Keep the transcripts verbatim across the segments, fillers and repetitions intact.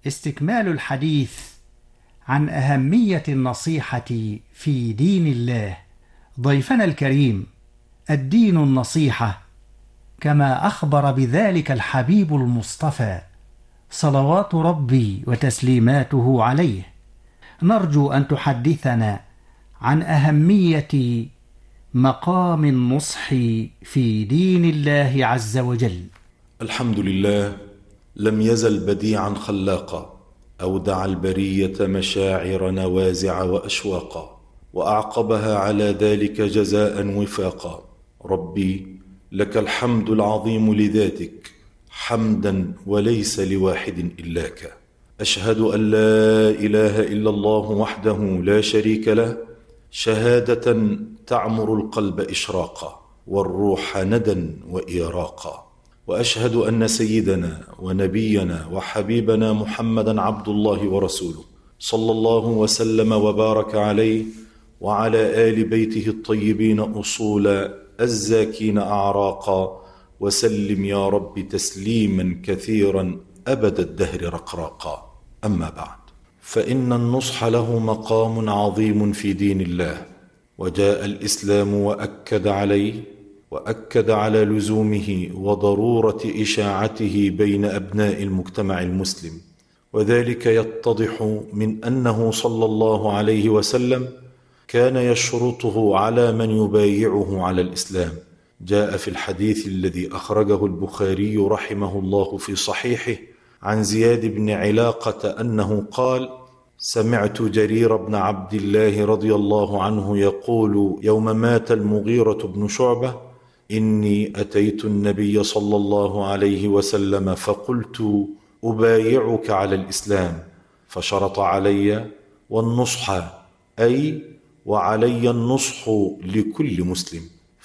استكمال الحديث عن أهمية النصيحة في دين الله. ضيفنا الكريم، الدين النصيحة، كما أخبر بذلك الحبيب المصطفى صلوات ربي وتسليماته عليه. نرجو أن تحدثنا عن أهمية مقام النصح في دين الله عز وجل. الحمد لله، لم يزل بديعا خلاقا، أودع البرية مشاعر نوازع وأشواقا، وأعقبها على ذلك جزاء وفاقا. ربي لك الحمد العظيم لذاتك، حمدا وليس لواحد إلاك. أشهد أن لا إله إلا الله وحده لا شريك له، شهادة تعمر القلب إشراقا والروح ندى وإيراقا. وأشهد أن سيدنا ونبينا وحبيبنا محمدا عبد الله ورسوله، صلى الله وسلم وبارك عليه وعلى آل بيته الطيبين أصولا، الزاكين أعراقا، وسلم يا رب تسليما كثيرا أبد الدهر رقراقا. أما بعد، فإن النصح له مقام عظيم في دين الله، وجاء الإسلام وأكد عليه، وأكد على لزومه وضرورة إشاعته بين أبناء المجتمع المسلم. وذلك يتضح من أنه صلى الله عليه وسلم كان يشرطه على من يبايعه على الإسلام. جاء في الحديث الذي أخرجه البخاري رحمه الله في صحيحه عن زياد بن علاقة أنه قال: سمعت جرير بن عبد الله رضي الله عنه يقول يوم مات المغيرة بن شعبة: إني أتيت النبي صلى الله عليه وسلم فقلت أبايعك على الإسلام، فشرط علي والنصح، أي وعلي النصح لكل مسلم،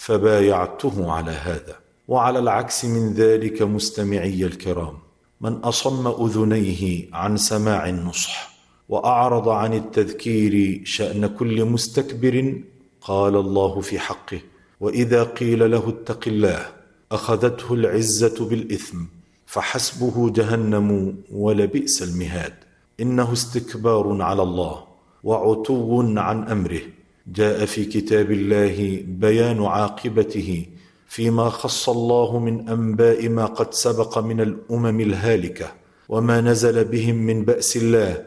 فبايعته على هذا. وعلى العكس من ذلك مستمعي الكرام، من أصم أذنيه عن سماع النصح وأعرض عن التذكير شأن كل مستكبر، قال الله في حقه: وإذا قيل له اتق الله أخذته العزة بالإثم فحسبه جهنم ولبئس المهاد. إنه استكبار على الله وعتو عن أمره. جاء في كتاب الله بيان عاقبته فيما خص الله من أنباء ما قد سبق من الأمم الهالكة، وما نزل بهم من بأس الله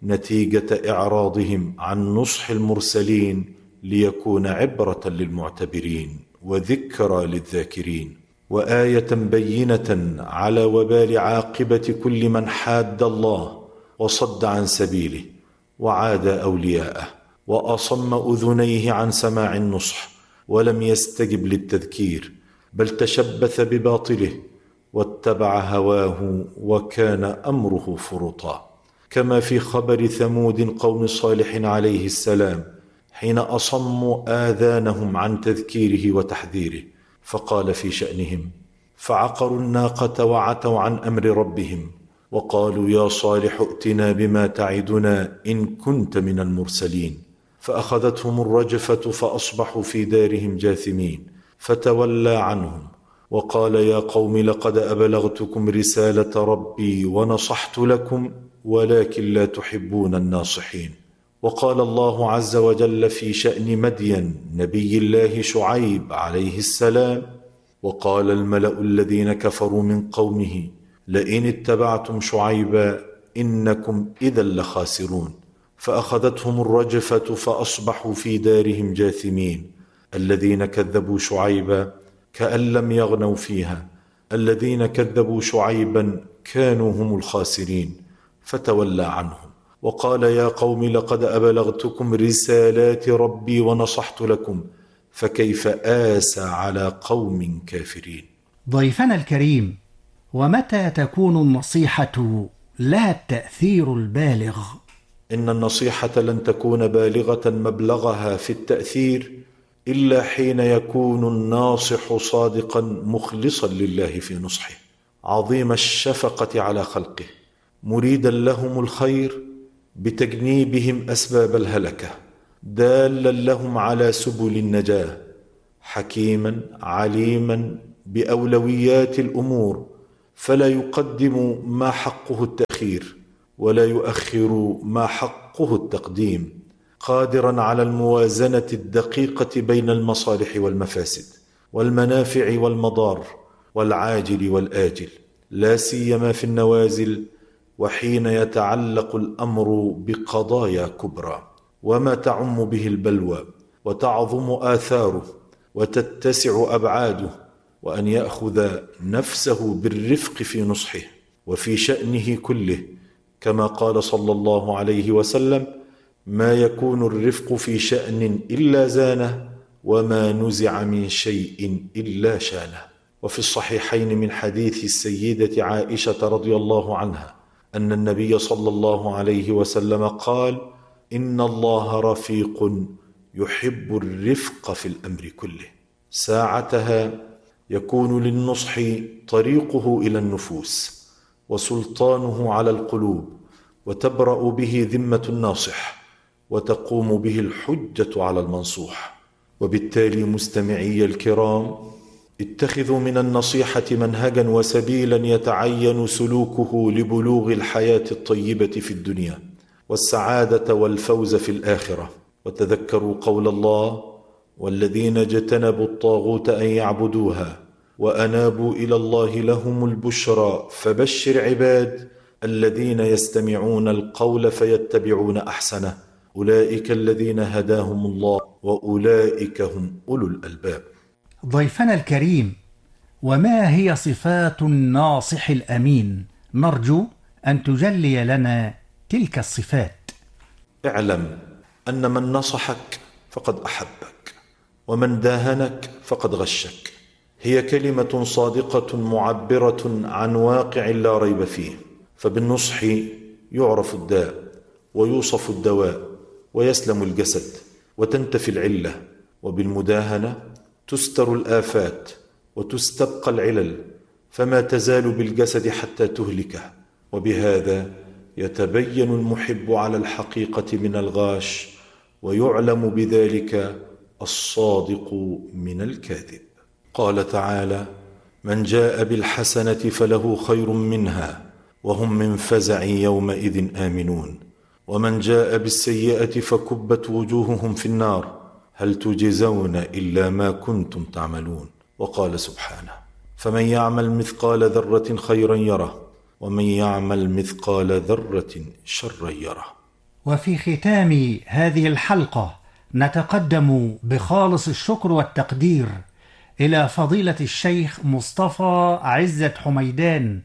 نتيجة إعراضهم عن نصح المرسلين، ليكون عبرة للمعتبرين وذكرى للذاكرين، وآية بينة على وبال عاقبة كل من حاد الله وصد عن سبيله وعاد أولياءه، وأصم أذنيه عن سماع النصح ولم يستجب للتذكير، بل تشبث بباطله واتبع هواه وكان أمره فرطا. كما في خبر ثمود قوم صالح عليه السلام حين أصموا آذانهم عن تذكيره وتحذيره، فقال في شأنهم: فعقروا الناقة وعتوا عن أمر ربهم وقالوا يا صالح ائتنا بما تعدنا إن كنت من المرسلين، فأخذتهم الرجفة فأصبحوا في دارهم جاثمين، فتولى عنهم وقال يا قوم لقد أبلغتكم رسالة ربي ونصحت لكم ولكن لا تحبون الناصحين. وقال الله عز وجل في شأن مدين نبي الله شعيب عليه السلام: وقال الملأ الذين كفروا من قومه لئن اتبعتم شعيبا إنكم إذا لخاسرون، فأخذتهم الرجفة فأصبحوا في دارهم جاثمين. الذين كذبوا شعيبا كأن لم يغنوا فيها، الذين كذبوا شعيبا كانوا هم الخاسرين، فتولى عنهم وقال يا قوم لقد أبلغتكم رسالات ربي ونصحت لكم فكيف آسى على قوم كافرين. ضيفنا الكريم، ومتى تكون النصيحة لها التأثير البالغ؟ إن النصيحة لن تكون بالغة مبلغها في التأثير إلا حين يكون الناصح صادقا مخلصا لله في نصحه، عظيم الشفقة على خلقه، مريدا لهم الخير بتجنيبهم أسباب الهلكة، دالا لهم على سبل النجاة، حكيما عليما بأولويات الأمور، فلا يقدم ما حقه التأخير، ولا يؤخر ما حقه التقديم، قادرا على الموازنة الدقيقة بين المصالح والمفاسد والمنافع والمضار والعاجل والآجل، لا سيما في النوازل وحين يتعلق الأمر بقضايا كبرى وما تعم به البلوى وتعظم آثاره وتتسع أبعاده، وأن يأخذ نفسه بالرفق في نصحه وفي شأنه كله، كما قال صلى الله عليه وسلم: ما يكون الرفق في شأن إلا زانه، وما نزع من شيء إلا شانه. وفي الصحيحين من حديث السيدة عائشة رضي الله عنها أن النبي صلى الله عليه وسلم قال: إن الله رفيق يحب الرفق في الأمر كله. ساعتها يكون للنصح طريقه إلى النفوس وسلطانه على القلوب، وتبرأ به ذمة الناصح، وتقوم به الحجة على المنصوح. وبالتالي مستمعي الكرام، اتخذوا من النصيحة منهجا وسبيلا يتعين سلوكه لبلوغ الحياة الطيبة في الدنيا والسعادة والفوز في الآخرة. وتذكروا قول الله: والذين اجتنبوا الطاغوت أن يعبدوها وأنابوا إلى الله لهم البشرى فبشر عباد الذين يستمعون القول فيتبعون أحسنه أولئك الذين هداهم الله وأولئك هم أولو الألباب. ضيفنا الكريم، وما هي صفات الناصح الأمين؟ نرجو أن تجلي لنا تلك الصفات. اعلم أن من نصحك فقد أحبك، ومن داهنك فقد غشك. هي كلمة صادقة معبرة عن واقع لا ريب فيه، فبالنصح يعرف الداء ويوصف الدواء ويسلم الجسد وتنتفي العلة، وبالمداهنة تستر الآفات وتستبقى العلل، فما تزال بالجسد حتى تهلكه. وبهذا يتبين المحب على الحقيقة من الغاش، ويعلم بذلك الصادق من الكاذب. قال تعالى: من جاء بالحسنة فله خير منها وهم من فزع يومئذ آمنون، ومن جاء بالسيئة فكبت وجوههم في النار هل تجزون إلا ما كنتم تعملون. وقال سبحانه: فمن يعمل مثقال ذرة خيرا يره ومن يعمل مثقال ذرة شرا يره. وفي ختام هذه الحلقة نتقدم بخالص الشكر والتقدير إلى فضيلة الشيخ مصطفى عزت حميدان،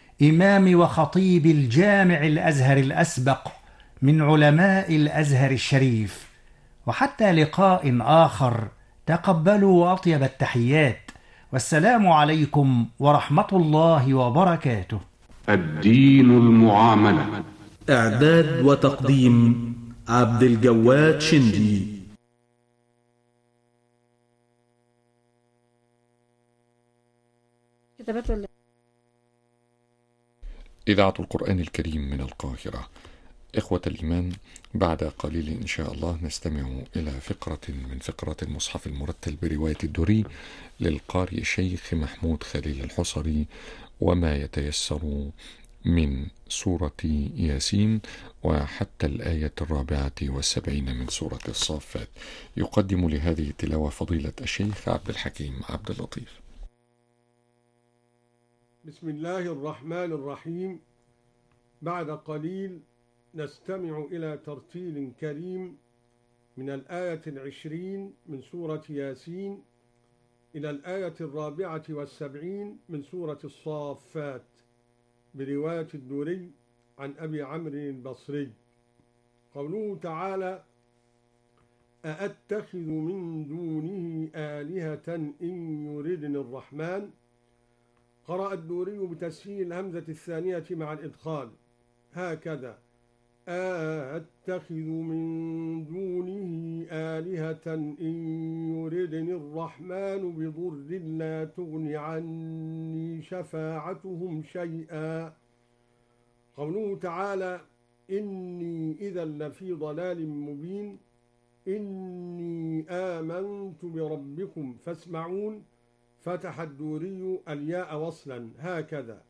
إمام وخطيب الجامع الأزهر الأسبق من علماء الأزهر الشريف. وحتى لقاء آخر، تقبلوا أطيب التحيات، والسلام عليكم ورحمة الله وبركاته. الدين المعاملة. إعداد وتقديم عبد الجواد شندي. إذاعة القرآن الكريم من القاهرة. إخوة الإيمان، بعد قليل إن شاء الله نستمع إلى فقرة من فقرة المصحف المرتل برواية الدوري للقارئ الشيخ محمود خليل الحصري، وما يتيسر من سورة ياسين وحتى الآية الرابعة والسبعين من سورة الصافات. يقدم لهذه التلاوة فضيلة الشيخ عبد الحكيم عبد اللطيف. بسم الله الرحمن الرحيم. بعد قليل نستمع إلى ترتيل كريم من الآية العشرين من سورة ياسين إلى الآية الرابعة والسبعين من سورة الصافات برواية الدوري عن أبي عمرو البصري. قوله تعالى: أأتخذ من دونه آلهة إن يردني الرحمن. قرأ الدوري بتسهيل الهمزة الثانية مع الإدخال هكذا: أأتخذ من دونه آلهة إن يردني الرحمن بضر لا تغن عني شفاعتهم شيئا. قوله تعالى: إني إذا لفي ضلال مبين. إني آمنت بربكم فاسمعون. فتح الدوري الياء وصلا هكذا: